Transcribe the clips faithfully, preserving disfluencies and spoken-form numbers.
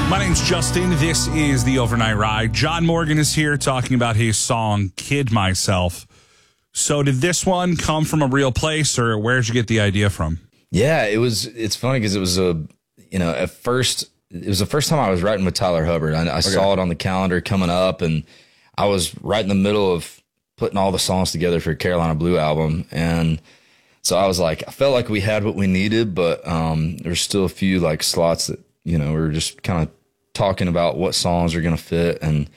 My name's Justin. This is the Overnight Ride. John Morgan is here talking about his song, Kid Myself. So did this one come from a real place, or where'd you get the idea from? Yeah, it was, it's funny because it was a, you know, at first, it was the first time I was writing with Tyler Hubbard. I, I okay. saw it on the calendar coming up, and I was right in the middle of putting all the songs together for Carolina Blue album. And so I was like, I felt like we had what we needed, but um, there's still a few like slots that, you know, we were just kind of talking about what songs are going to fit. And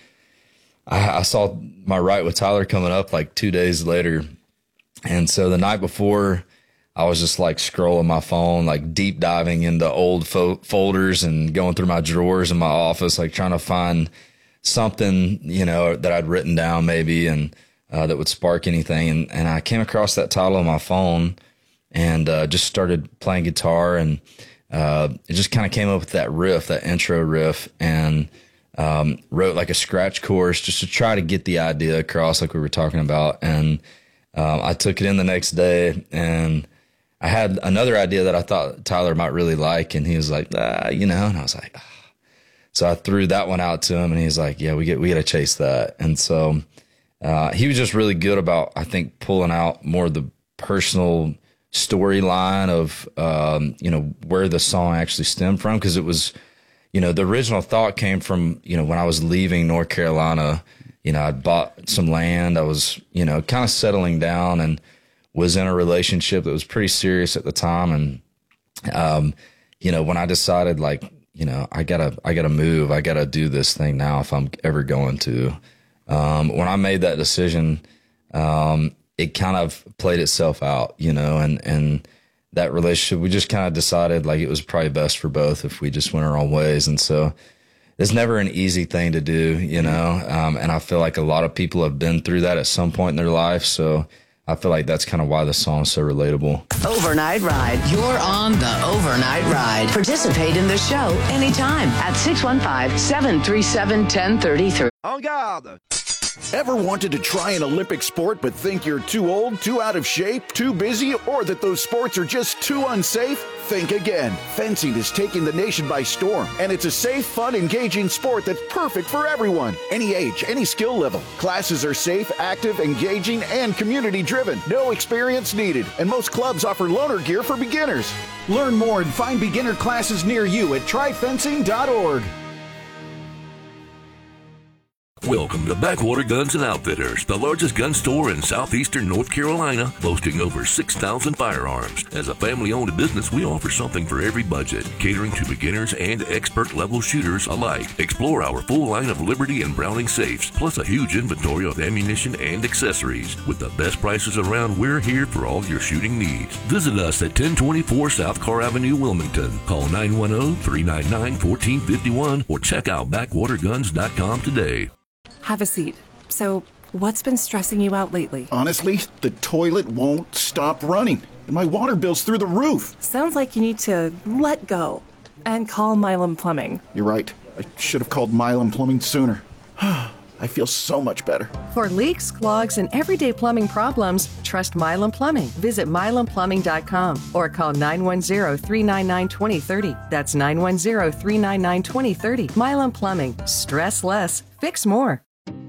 I, I saw my write with Tyler coming up like two days later. And so the night before, I was just like scrolling my phone, like deep diving into old fo- folders and going through my drawers in my office, like trying to find something, you know, that I'd written down maybe and uh, that would spark anything. And, and I came across that title on my phone and uh, just started playing guitar, and uh, it just kind of came up with that riff, that intro riff, and um, wrote like a scratch chorus just to try to get the idea across like we were talking about. And um, I took it in the next day, and I had another idea that I thought Tyler might really like, and he was like, ah, you know, and I was like, ah. So I threw that one out to him, and he's like, yeah, we get, we got to chase that. And so uh, he was just really good about, I think, pulling out more of the personal storyline of, um, you know, where the song actually stemmed from. Cause it was, you know, the original thought came from, you know, when I was leaving North Carolina, you know, I'd bought some land. I was, you know, kind of settling down and was in a relationship that was pretty serious at the time. And, um, you know, when I decided like, you know, I gotta, I gotta move, I gotta do this thing now if I'm ever going to, um, when I made that decision, um, it kind of played itself out, you know, and, and that relationship, we just kind of decided like it was probably best for both if we just went our own ways. And so it's never an easy thing to do, you know, um, and I feel like a lot of people have been through that at some point in their life. So I feel like that's kind of why the song is so relatable. Overnight Ride. You're on the Overnight Ride. Participate in the show anytime at six one five, seven three seven, one zero three three. En garde! Ever wanted to try an Olympic sport but think you're too old, too out of shape, too busy, or that those sports are just too unsafe? Think again. Fencing is taking the nation by storm, and it's a safe, fun, engaging sport that's perfect for everyone. Any age, any skill level. Classes are safe, active, engaging, and community-driven. No experience needed, and most clubs offer loaner gear for beginners. Learn more and find beginner classes near you at try fencing dot org. Welcome to Backwater Guns and Outfitters, the largest gun store in southeastern North Carolina, boasting over six thousand firearms. As a family-owned business, we offer something for every budget, catering to beginners and expert-level shooters alike. Explore our full line of Liberty and Browning safes, plus a huge inventory of ammunition and accessories. With the best prices around, we're here for all your shooting needs. Visit us at ten twenty-four South Carr Avenue, Wilmington. Call nine one zero, three nine nine, one four five one or check out backwater guns dot com today. Have a seat. So, what's been stressing you out lately? Honestly, the toilet won't stop running, and my water bill's through the roof. Sounds like you need to let go and call Milam Plumbing. You're right. I should have called Milam Plumbing sooner. I feel so much better. For leaks, clogs, and everyday plumbing problems, trust Milam Plumbing. Visit milam plumbing dot com or call nine one zero, three nine nine, two zero three zero. That's nine one zero, three nine nine, two zero three zero. Milam Plumbing. Stress less. Fix more.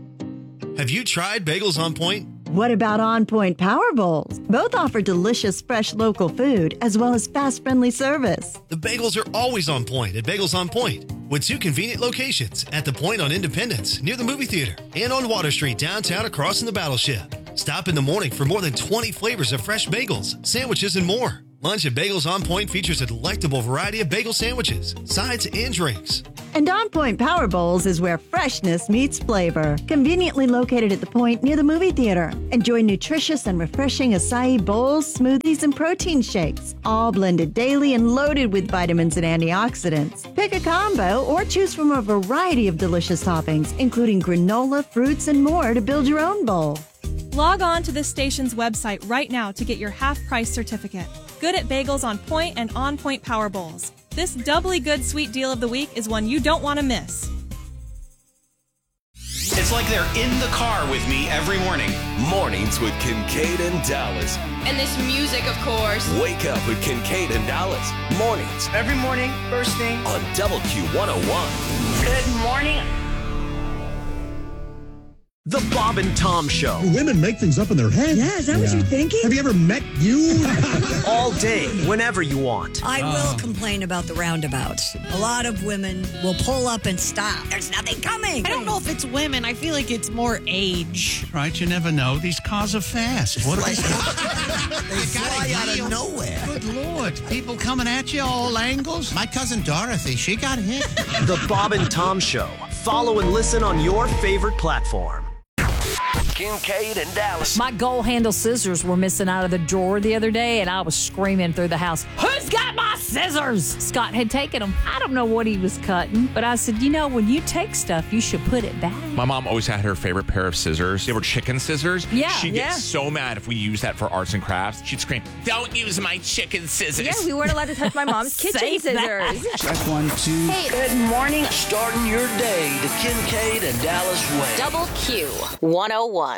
Have you tried Bagels on Point? What about On Point Power Bowls? Both offer delicious, fresh local food as well as fast, friendly service. The bagels are always on point at Bagels on Point, with two convenient locations at the Point on Independence, near the movie theater, and on Water Street, downtown across from the Battleship. Stop in the morning for more than twenty flavors of fresh bagels, sandwiches, and more. Lunch at Bagels on Point features a delectable variety of bagel sandwiches, sides, and drinks. And On Point Power Bowls is where freshness meets flavor. Conveniently located at the Point near the movie theater. Enjoy nutritious and refreshing acai bowls, smoothies, and protein shakes, all blended daily and loaded with vitamins and antioxidants. Pick a combo or choose from a variety of delicious toppings, including granola, fruits, and more to build your own bowl. Log on to this station's website right now to get your half-price certificate. Good at Bagels on Point and On Point Power Bowls. This doubly good sweet deal of the week is one you don't want to miss. It's like they're in the car with me every morning. Mornings with Kincaid and Dallas. And this music, of course. Wake up with Kincaid and Dallas. Mornings. Every morning, first thing. On Double Q one oh one. Good morning. The Bob and Tom Show. Women make things up in their head. Yeah, is that yeah. what you're thinking? Have you ever met you? All day, whenever you want. I will complain about the roundabouts. A lot of women will pull up and stop. There's nothing coming. I don't know if it's women. I feel like it's more age. Right, you never know. These cars are fast. What like, they fly out of nowhere. Good Lord. People coming at you all angles. My cousin Dorothy, she got hit. The Bob and Tom Show. Follow and listen on your favorite platform. Kincaid and Dallas. My gold handle scissors were missing out of the drawer the other day, and I was screaming through the house, "Who's got my scissors?" Scott had taken them. I don't know what he was cutting, but I said, you know, when you take stuff, you should put it back. My mom always had her favorite pair of scissors. They were chicken scissors. Yeah, She'd yeah. get so mad if we used that for arts and crafts. She'd scream, "Don't use my chicken scissors." Yeah, we weren't allowed to touch my mom's kitchen scissors. That. Check one, two. Hey, good morning. Starting your day the Kincaid and Dallas way. Double Q one oh one.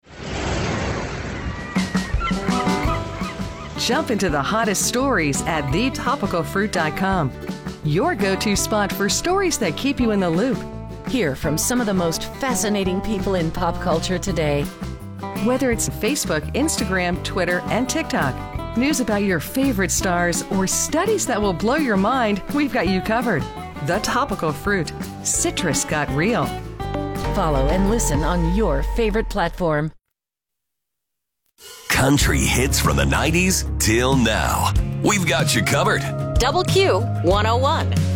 Jump into the hottest stories at the topical fruit dot com. Your go-to spot for stories that keep you in the loop. Hear from some of the most fascinating people in pop culture today. Whether it's Facebook, Instagram, Twitter, and TikTok, news about your favorite stars, or studies that will blow your mind, we've got you covered. The Topical Fruit. Citrus got real. Follow and listen on your favorite platform. Country hits from the nineties till now. We've got you covered. Double Q one oh one.